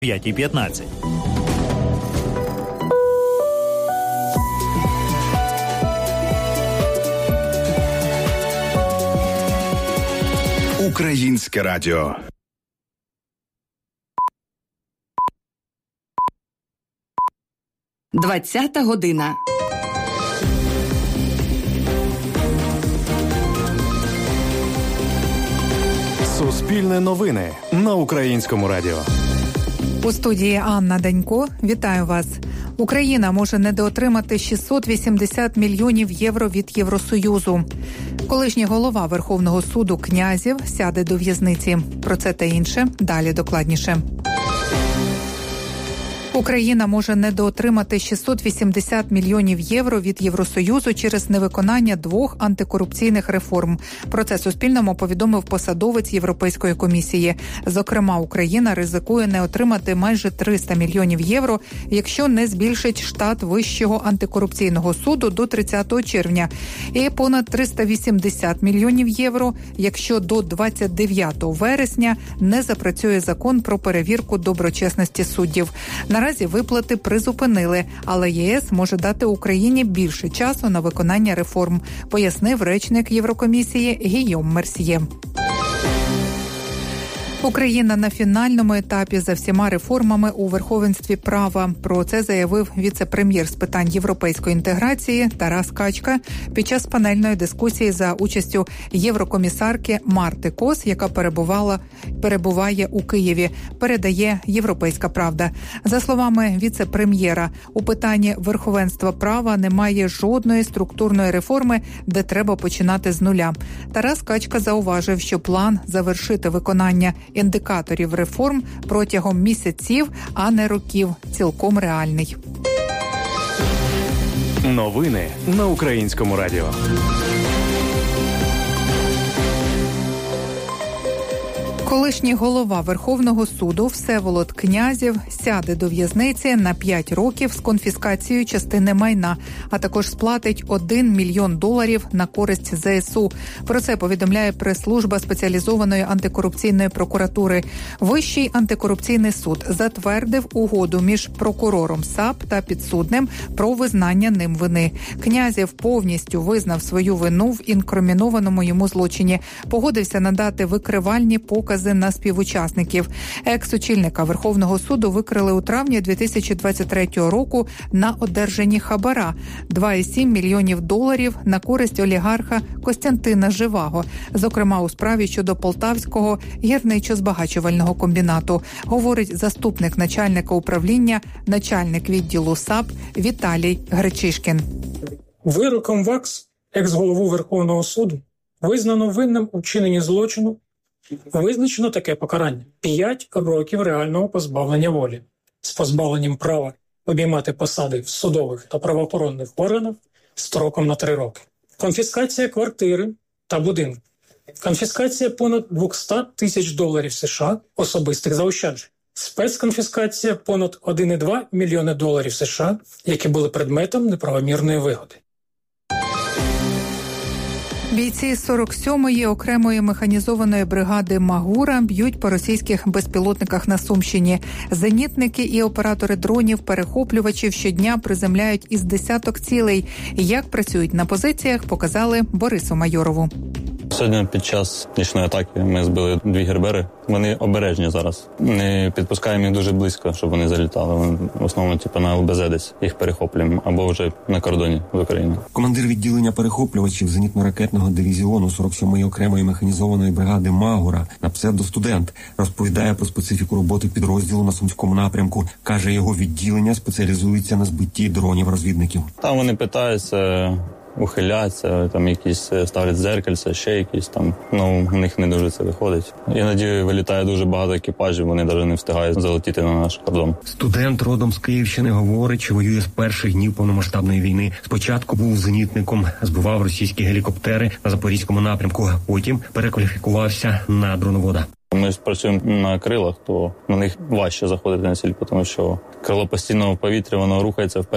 5:15. Українське радіо. Двадцята година. Суспільне новини на Українському радіо. У студії Анна Данько. Вітаю вас. Україна може недоотримати 680 мільйонів євро від Євросоюзу. Колишній голова Верховного суду Князєв сяде до в'язниці. Про це та інше далі докладніше. Україна може недоотримати 680 мільйонів євро від Євросоюзу через невиконання 2 антикорупційних реформ. Про це Суспільному повідомив посадовець Європейської комісії. Зокрема, Україна ризикує не отримати майже 300 мільйонів євро, якщо не збільшить штат Вищого антикорупційного суду до 30 червня. І понад 380 мільйонів євро, якщо до 29 вересня не запрацює закон про перевірку доброчесності суддів. Наразі виплати призупинили, але ЄС може дати Україні більше часу на виконання реформ, пояснив речник Єврокомісії Гійом Мерсьє. Україна на фінальному етапі за всіма реформами у верховенстві права. Про це заявив віце-прем'єр з питань європейської інтеграції Тарас Качка під час панельної дискусії за участю єврокомісарки Марти Кос, яка перебуває у Києві, передає «Європейська правда». За словами віце-прем'єра, у питанні верховенства права немає жодної структурної реформи, де треба починати з нуля. Тарас Качка зауважив, що план завершити виконання індикаторів реформ протягом місяців, а не років, цілком реальний. Новини на Українському радіо. Колишній голова Верховного суду Всеволод Князєв сяде до в'язниці на 5 років з конфіскацією частини майна, а також сплатить $1 мільйон на користь ЗСУ. Про це повідомляє прес-служба спеціалізованої антикорупційної прокуратури. Вищий антикорупційний суд затвердив угоду між прокурором САП та підсудним про визнання ним вини. Князєв повністю визнав свою вину в інкримінованому йому злочині, погодився надати викривальні покази на співучасників. Екс-очільника Верховного суду викрили у травні 2023 року на одержанні хабара $2,7 мільйонів на користь олігарха Костянтина Живаго, зокрема у справі щодо Полтавського гірничо-збагачувального комбінату, говорить заступник начальника управління, начальник відділу САП Віталій Гречишкін. Вироком ВАКС, екс-голову Верховного суду, визнано винним у вчиненні злочину. Визначено таке покарання – 5 років реального позбавлення волі з позбавленням права обіймати посади в судових та правоохоронних органах строком на 3 роки. Конфіскація квартири та будинку. Конфіскація понад $200 тисяч США особистих заощаджень. Спецконфіскація понад $1,2 мільйони США, які були предметом неправомірної вигоди. Бійці 47-ї окремої механізованої бригади «Магура» б'ють по російських безпілотниках на Сумщині. Зенітники і оператори дронів-перехоплювачів щодня приземляють із десяток цілей. Як працюють на позиціях, показали Борису Майорову. Сьогодні під час нічної атаки ми збили 2 гербери. Вони обережні зараз. Не підпускаємо їх дуже близько, щоб вони залітали. Вони в основному на ЛБЗ десь їх перехоплюємо або вже на кордоні з Україною. Командир відділення перехоплювачів зенітно-ракетного дивізіону 47-ї окремої механізованої бригади «Магура» на псевдостудент розповідає про специфіку роботи підрозділу на Сумському напрямку. Каже, його відділення спеціалізується на збитті дронів-розвідників. Там вони питаються ухиляться, там якісь ставлять дзеркальця, ще якісь там. У них не дуже це виходить. Іноді вилітає дуже багато екіпажів, вони навіть не встигають залетіти на наш кордон. Студент родом з Київщини говорить, що воює з перших днів повномасштабної війни. Спочатку був зенітником, збивав російські гелікоптери на Запорізькому напрямку, потім перекваліфікувався на дроновода. Ми працюємо на крилах, то на них важче заходити на ціль, тому що крило постійно в повітрі, воно рухається вперед.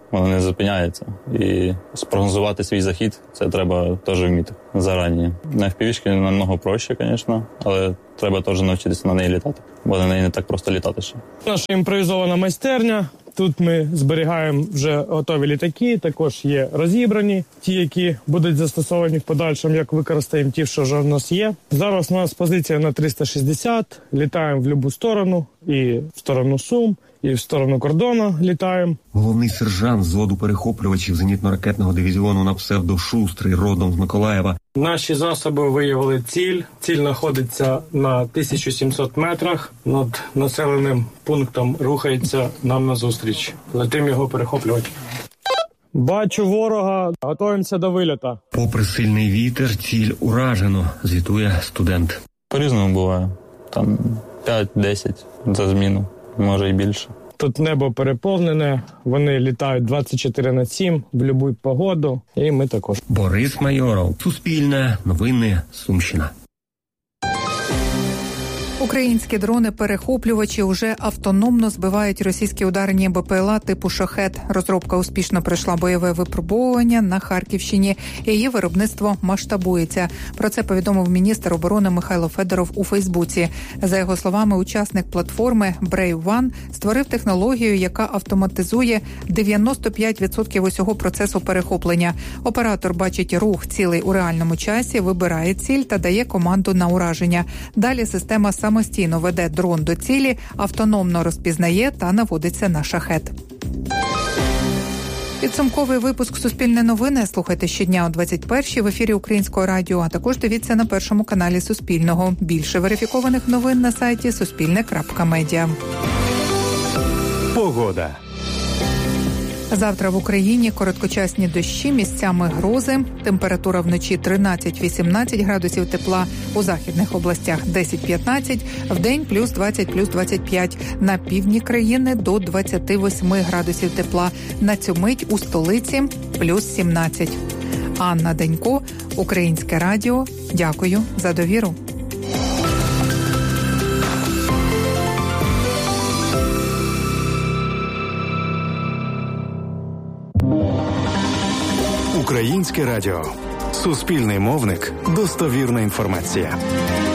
воно не зупиняється. І спрогнозувати свій захід – це треба теж вміти зарані. На FPV-шки намного проще, звісно, але треба теж навчитися на неї літати, бо на неї не так просто літати ще. Наша імпровізована майстерня. Тут ми зберігаємо вже готові літаки, також є розібрані, ті, які будуть застосовані в подальшому, як використаємо ті, що вже в нас є. Зараз у нас позиція на 360, літаємо в будь-яку сторону, і в сторону Сум, і в сторону кордону літаємо. Головний сержант взводу перехоплювачів зенітно-ракетного дивізіону на псевдо Шустрий, родом з Миколаєва. Наші засоби виявили ціль. Ціль знаходиться на 1700 метрах. Над населеним пунктом рухається нам назустріч. Летим його перехоплювати. Бачу ворога. Готуємося до вильоту. Попри сильний вітер, ціль уражено, звітує студент. По-різному буває. Там 5-10 за зміну, може і більше. Тут небо переповнене, вони літають 24/7 в будь-яку погоду, і ми також. Борис Майоров, Суспільне, новини, Сумщина. Українські дрони-перехоплювачі уже автономно збивають російські ударні БПЛА типу «Шахед». Розробка успішно пройшла бойове випробовування на Харківщині. Її виробництво масштабується. Про це повідомив міністр оборони Михайло Федоров у Фейсбуці. За його словами, учасник платформи Brave One створив технологію, яка автоматизує 95% усього процесу перехоплення. Оператор бачить рух цілей у реальному часі, вибирає ціль та дає команду на ураження. Далі система самостійно веде дрон до цілі, автономно розпізнає та наводиться на шахед. Підсумковий випуск «Суспільне новини» слухайте щодня о 21-й в ефірі Українського радіо, а також дивіться на першому каналі Суспільного. Більше верифікованих новин на сайті suspilne.media. Погода. Завтра в Україні короткочасні дощі, місцями грози. Температура вночі 13-18 градусів тепла, у західних областях 10-15, вдень плюс 20, плюс 25. На півдні країни до 28 градусів тепла. На цю мить у столиці плюс 17. Анна Денько, Українське радіо. Дякую за довіру. Українське радіо. Суспільний мовник. Достовірна інформація.